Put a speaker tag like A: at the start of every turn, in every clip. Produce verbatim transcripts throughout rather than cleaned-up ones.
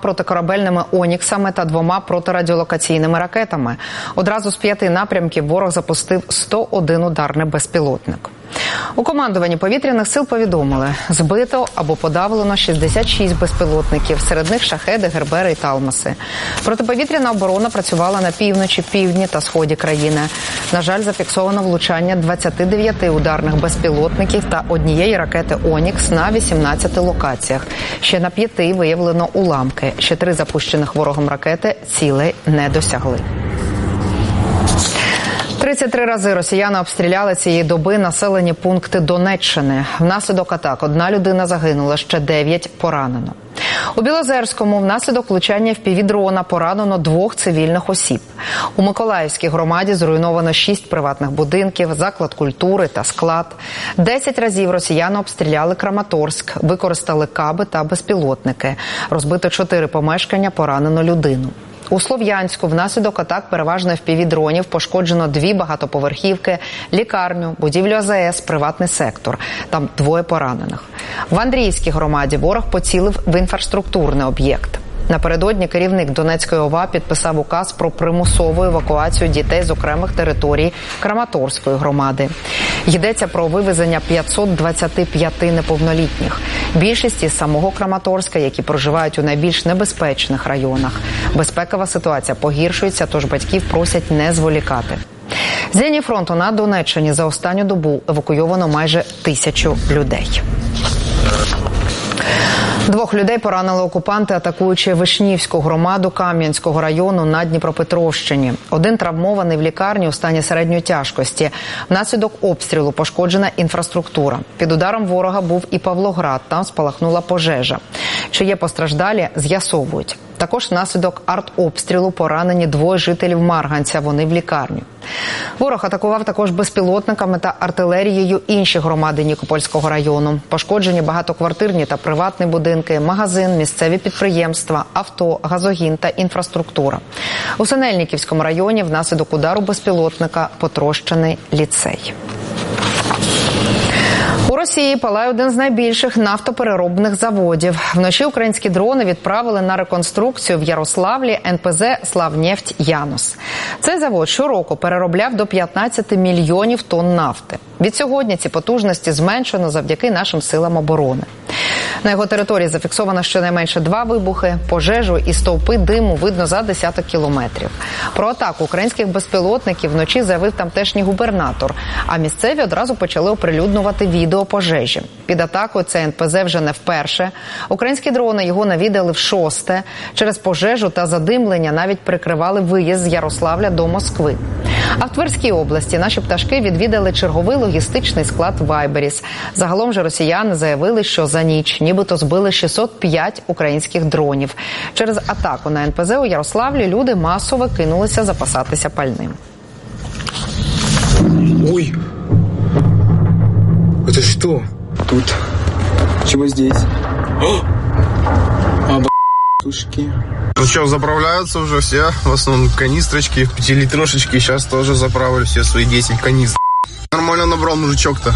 A: протикорабельними «Оніксами» та двома протирадіолокаційними ракетами. Одразу з п'яти напрямків ворог запустив сто один ударний безпілотник. У командуванні повітряних сил повідомили, збито або подавлено шістдесят шість безпілотників, серед них шахеди, гербери і талмаси. Протиповітряна оборона працювала на півночі, півдні та сході країни. На жаль, зафіксовано влучання двадцяти дев'яти ударних безпілотників та однієї ракети «Онікс» на вісімнадцяти локаціях. Ще на п'яти виявлено уламки. Ще три запущених ворогом ракети цілей не досягли. тридцять три рази росіяни обстріляли цієї доби населені пункти Донеччини. Внаслідок атак одна людина загинула, ще дев'ять поранено. У Білозерському внаслідок влучання впівдрона поранено двох цивільних осіб. У Миколаївській громаді зруйновано шість приватних будинків, заклад культури та склад. Десять разів росіяни обстріляли Краматорськ, використали каби та безпілотники. Розбито чотири помешкання, поранено людину. У Слов'янську внаслідок атак переважно впівдронів пошкоджено дві багатоповерхівки, лікарню, будівлю А З С, приватний сектор. Там двоє поранених. В Андріївській громаді ворог поцілив в інфраструктурний об'єкт. Напередодні керівник Донецької О В А підписав указ про примусову евакуацію дітей з окремих територій Краматорської громади. Йдеться про вивезення п'ятсот двадцяти п'яти неповнолітніх. Більшість із самого Краматорська, які проживають у найбільш небезпечних районах. Безпекова ситуація погіршується, тож батьків просять не зволікати. З лінії фронту на Донеччині за останню добу евакуйовано майже тисячу людей. Двох людей поранили окупанти, атакуючи Вишнівську громаду Кам'янського району на Дніпропетровщині. Один травмований в лікарні у стані середньої тяжкості. Внаслідок обстрілу пошкоджена інфраструктура. Під ударом ворога був і Павлоград, там спалахнула пожежа. Чи є постраждалі, з'ясовують. Також внаслідок артобстрілу поранені двоє жителів Марганця, вони в лікарні. Ворог атакував також безпілотниками та артилерією інші громади Нікопольського району. Пошкоджені багатоквартирні та приватні будинки, магазин, місцеві підприємства, авто, газогін та інфраструктура. У Синельниківському районі внаслідок удару безпілотника потрощений ліцей. У Росії палає один з найбільших нафтопереробних заводів. Вночі українські дрони відправили на реконструкцію в Ярославлі Ен Пе Зе «Славнефть Янус». Цей завод щороку переробляв до п'ятнадцяти мільйонів тонн нафти. Відсьогодні ці потужності зменшено завдяки нашим силам оборони. На його території зафіксовано щонайменше два вибухи, пожежу і стовпи диму видно за десяток кілометрів. Про атаку українських безпілотників вночі заявив тамтешній губернатор, а місцеві одразу почали оприлюднювати відео пожежі. Під атакою це Ен Пе Зе вже не вперше. Українські дрони його навідали в шосте. Через пожежу та задимлення навіть прикривали виїзд з Ярославля до Москви. А в Тверській області наші пташки відвідали черговий логістичний склад Вайберіс. Загалом же росіяни заявили, що за ніч нібито збили шістсот п'ять українських дронів. Через атаку на Ен Пе Зе у Ярославлі люди масово кинулися запасатися пальним.
B: Ой, это что? Тут. Чего здесь? А, сушки.
C: Ну что, заправляются уже все, в основном канистрочки, пятилитрошечки, сейчас тоже заправили все свои десять канистр. Нормально набрал мужичок-то.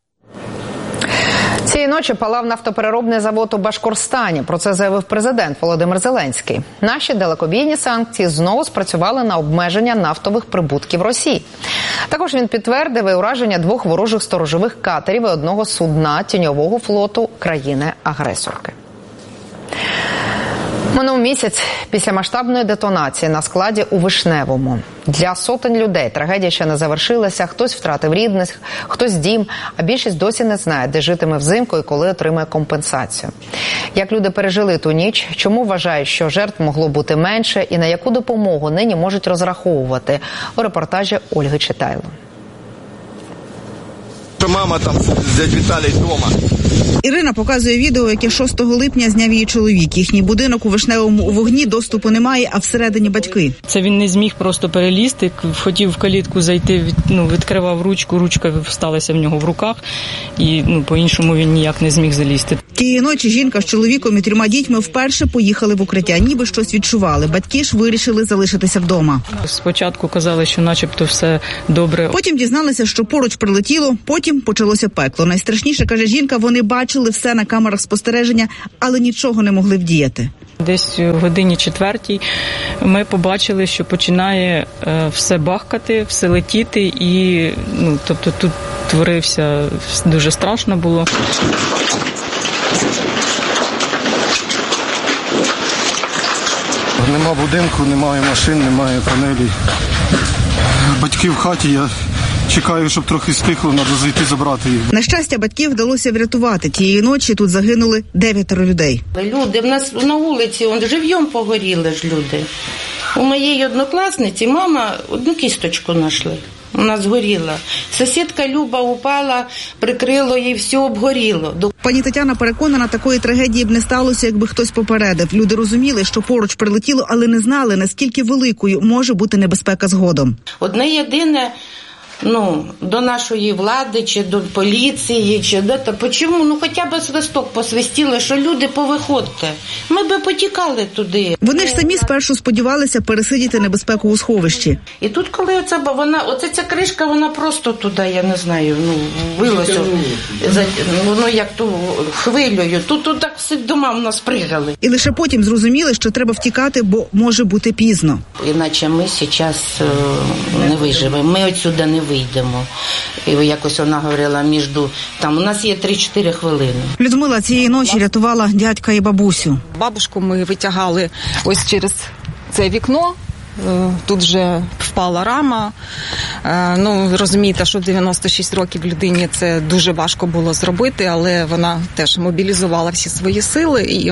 A: Цієї ночі палав нафтопереробний завод у Башкортостані. Про це заявив президент Володимир Зеленський. Наші далекобійні санкції знову спрацювали на обмеження нафтових прибутків Росії. Також він підтвердив і ураження двох ворожих сторожових катерів і одного судна тіньового флоту країни-агресорки. Минув місяць після масштабної детонації на складі у Вишневому. Для сотень людей трагедія ще не завершилася. Хтось втратив рідних, хтось дім, а більшість досі не знає, де житиме взимку і коли отримає компенсацію. Як люди пережили ту ніч, чому вважають, що жертв могло бути менше і на яку допомогу нині можуть розраховувати? У репортажі Ольги Читайло.
D: Мама там з дядь Віталій вдома.
E: Ірина показує відео, яке шостого липня зняв її чоловік. Їхній будинок у Вишневому у вогні, доступу немає, а всередині батьки.
F: Це він не зміг просто перелізти, хотів в калітку зайти, від, ну, відкривав ручку, ручка всталася в нього в руках, і ну, по-іншому він ніяк не зміг залізти.
E: Тієї ночі жінка з чоловіком і трьома дітьми вперше поїхали в укриття, ніби щось відчували. Батьки ж вирішили залишитися вдома.
F: Спочатку казали, що начебто все добре.
E: Потім дізналися, що поруч прилетіло, потім почалося пекло. Найстрашніше, каже жінка, вони бачили все на камерах спостереження, але нічого не могли вдіяти.
F: Десь в годині четвертій ми побачили, що починає все бахкати, все летіти, і ну, тобто тут творився, дуже страшно було.
G: Нема будинку, немає машин, немає панелей. Батьки в хаті, я чекаю, щоб трохи стихло, треба зайти забрати їх.
E: На щастя, батьків вдалося врятувати. Тієї ночі тут загинули дев'ятеро людей.
H: Люди, в нас на вулиці, он, живьом погоріли ж люди. У моєї однокласниці мама одну кісточку знайшли. Вона згоріла. Сусідка Люба упала, прикрило їй, все обгоріло.
E: Пані Тетяна переконана, такої трагедії б не сталося, якби хтось попередив. Люди розуміли, що поруч прилетіло, але не знали, наскільки великою може бути небезпека згодом.
H: Одне єдине, ну, до нашої влади, чи до поліції, чи до то, почому, ну, хоча б свисток посвистіли, що люди повиходьте. Ми би потікали туди.
E: Вони ж самі спершу сподівалися пересидіти небезпеку у сховищі.
H: І тут, коли оця, вона, оця ця кришка, вона просто туди, я не знаю, ну, вилося, воно як ту хвилею. Тут, тут так всі дома в нас пригали.
E: І лише потім зрозуміли, що треба втікати, бо може бути пізно.
H: Іначе ми зараз не виживемо, ми отсюди не вийдемо. І якось вона говорила, між там у нас є три-чотири хвилини.
E: Людмила цієї ночі рятувала дядька і бабусю.
I: Бабушку ми витягали ось через це вікно. Тут вже впала рама. Ну, розумієте, що в дев'яносто шість років людині це дуже важко було зробити, але вона теж мобілізувала всі свої сили і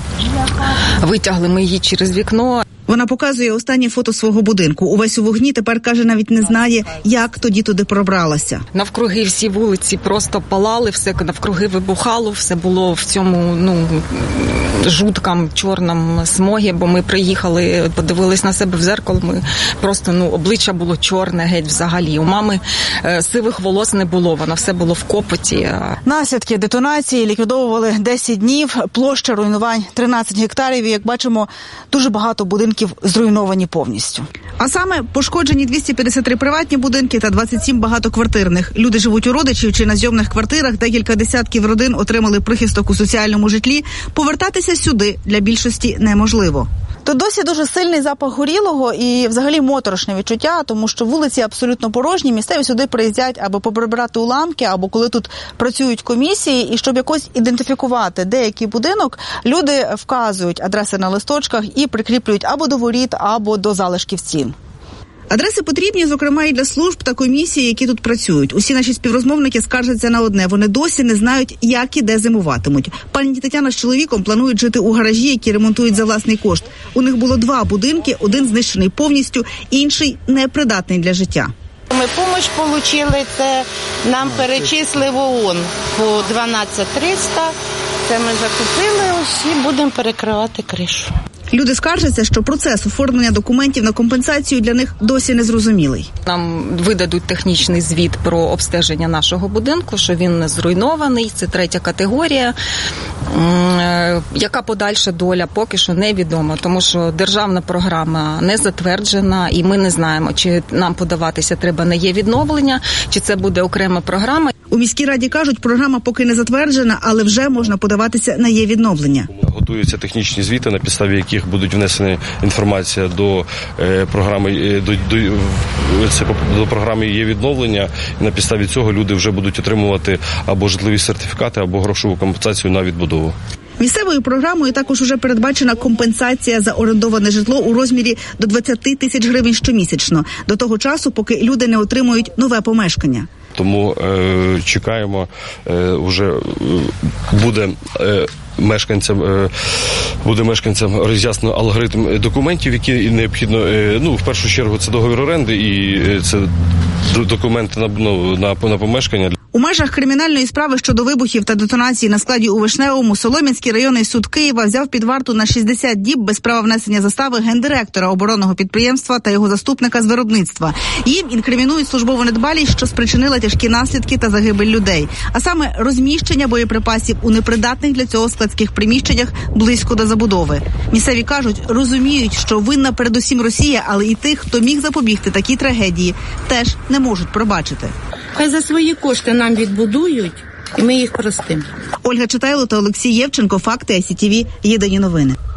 I: витягли ми її через вікно.
E: Вона показує останнє фото свого будинку. Увесь у вогні, тепер, каже, навіть не знає, як тоді туди пробралася.
I: Навкруги всі вулиці просто палали, все навкруги вибухало, все було в цьому, ну, жуткому чорному смогі, бо ми приїхали, подивились на себе в зеркало, ми просто, ну, обличчя було чорне геть взагалі. У мами е, сивих волос не було, воно все було в копоті.
E: Наслідки детонації ліквідовували десять днів, площа руйнувань тринадцять гектарів, і, як бачимо, дуже багато будинків зруйновані повністю. А саме пошкоджені двісті п'ятдесят три приватні будинки та двадцять сім багатоквартирних. Люди живуть у родичів чи на зйомних квартирах, декілька десятків родин отримали прихисток у соціальному житлі. Повертатися сюди для більшості неможливо. Тут досі дуже сильний запах горілого і взагалі моторошне відчуття, тому що вулиці абсолютно порожні, місцеві сюди приїздять або поприбирати уламки, або коли тут працюють комісії, і щоб якось ідентифікувати деякий будинок, люди вказують адреси на листочках і прикріплюють або до воріт, або до залишків стін. Адреси потрібні, зокрема, і для служб та комісій, які тут працюють. Усі наші співрозмовники скаржаться на одне – вони досі не знають, як і де зимуватимуть. Пані Тетяна з чоловіком планують жити у гаражі, які ремонтують за власний кошт. У них було два будинки, один знищений повністю, інший непридатний для життя.
H: Ми допомогу отримали, це нам перечислив ООН по дванадцять триста. Це ми закупили ось і будемо перекривати кришу.
E: Люди скаржаться, що процес оформлення документів на компенсацію для них досі не зрозумілий.
I: Нам видадуть технічний звіт про обстеження нашого будинку, що він не зруйнований, це третя категорія. Яка подальша доля, поки що невідомо, тому що державна програма не затверджена, і ми не знаємо, чи нам подаватися треба на є відновлення, чи це буде окрема програма.
E: У міській раді кажуть, програма поки не затверджена, але вже можна подаватися на є відновлення.
J: Готуються технічні звіти, на підставі яких будуть внесені інформація до е, програми до, до, це, до програми є відновлення. І на підставі цього люди вже будуть отримувати або житлові сертифікати, або грошову компенсацію на відбудову.
E: Місцевою програмою також уже передбачена компенсація за орендоване житло у розмірі до двадцять тисяч гривень щомісячно, до того часу, поки люди не отримують нове помешкання.
J: Тому е, чекаємо, е, вже е, буде е, мешканцям е, буде мешканцям роз'яснено алгоритм документів, які необхідно, е, ну, в першу чергу це договір оренди і е, це документи на, ну, на, на помешкання.
E: У межах кримінальної справи щодо вибухів та детонації на складі у Вишневому Солом'янський районний суд Києва взяв під варту на шістдесят діб без права внесення застави гендиректора оборонного підприємства та його заступника з виробництва. Їм інкримінують службову недбалість, що спричинила тяжкі наслідки та загибель людей. А саме розміщення боєприпасів у непридатних для цього складських приміщеннях близько до забудови. Місцеві кажуть, розуміють, що винна передусім Росія, але і тих, хто міг запобігти такій трагедії, теж не можуть пробачити.
H: Хай за свої кошти нам відбудують, і ми їх простимо.
E: Ольга Читайло та Олексій Євченко. Факти ай сі ті ві. Єдині новини.